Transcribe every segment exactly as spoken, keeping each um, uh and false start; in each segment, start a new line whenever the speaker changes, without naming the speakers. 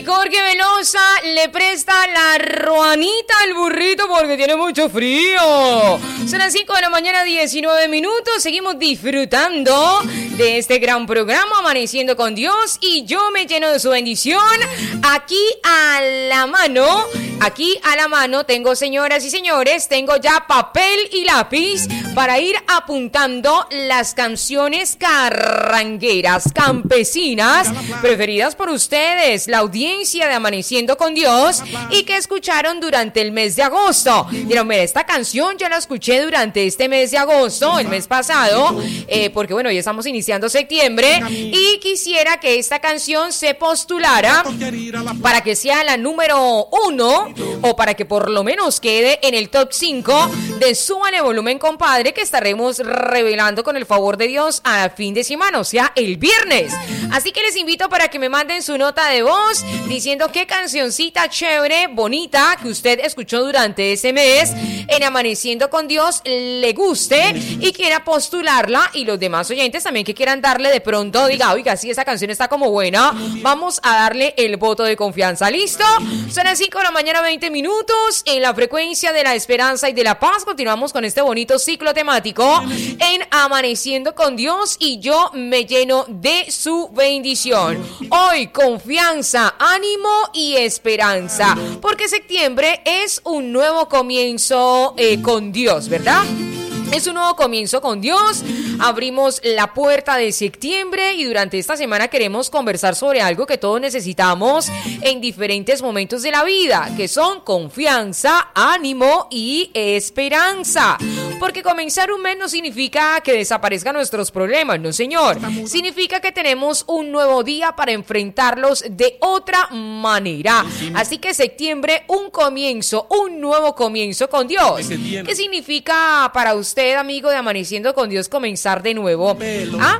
Jorge Velosa le presta la ruanita al burrito porque tiene mucho frío. Son las cinco de la mañana, diecinueve minutos. Seguimos disfrutando de este gran programa Amaneciendo con Dios y yo me lleno de su bendición. Aquí a la mano, aquí a la mano tengo, señoras y señores, tengo ya papel y lápiz para ir apuntando las canciones carrangueras, campesinas, preferidas por ustedes, la audiencia de Amaneciendo con Dios y que escucharon durante el mes de agosto. Dirán, mira, esta canción yo la escuché durante este mes de agosto, el mes pasado, eh, porque bueno, ya estamos iniciando septiembre y quisiera que esta canción se postulara para que sea la número uno o para que por lo menos quede en el top cinco de Súbale Volumen, compadre, que estaremos revelando con el favor de Dios a fin de semana, o sea, el viernes. Así que les invito para que me manden su nota de voz diciendo qué cancioncita chévere, bonita, que usted escuchó durante ese mes en Amaneciendo con Dios le guste y quiera postularla, y los demás oyentes también que quieran darle de pronto, diga, oiga, si esa canción está como buena, vamos a darle el voto de confianza. ¿Listo? Son las cinco de la mañana, veinte minutos, en la frecuencia de la esperanza y de la paz. Continuamos con este bonito ciclo temático en Amaneciendo con Dios y yo me lleno de su bendición. Hoy, confianza, ánimo y esperanza, porque septiembre es un nuevo comienzo eh, con Dios, ¿verdad? Es un nuevo comienzo con Dios, abrimos la puerta de septiembre y durante esta semana queremos conversar sobre algo que todos necesitamos en diferentes momentos de la vida, que son confianza, ánimo y esperanza. Porque comenzar un mes no significa que desaparezcan nuestros problemas, no señor. Significa que tenemos un nuevo día para enfrentarlos de otra manera. Así que septiembre, un comienzo, un nuevo comienzo con Dios. ¿Qué significa para usted, amigo de Amaneciendo con Dios, comenzar de nuevo? ¿Ah?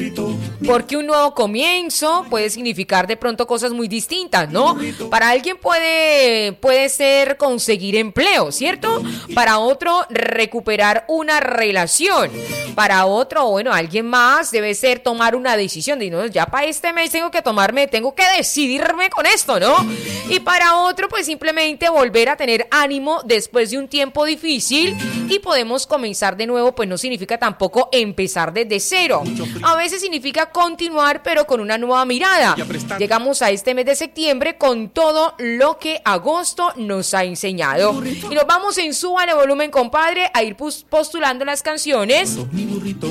Porque un nuevo comienzo puede significar de pronto cosas muy distintas, ¿no? Para alguien puede, puede ser conseguir empleo, ¿cierto? Para otro, recuperar una relación. Para otro, bueno, alguien más debe ser tomar una decisión. De, no, ya para este mes tengo que tomarme, tengo que decidirme con esto, ¿no? Y para otro, pues simplemente volver a tener ánimo después de un tiempo difícil y podemos comenzar de nuevo, pues no significa tampoco empezar desde cero. A veces significa continuar, pero con una nueva mirada. Llegamos a este mes de septiembre con todo lo que agosto nos ha enseñado. Y nos vamos en Súbale Volumen, compadre, a ir postulando las canciones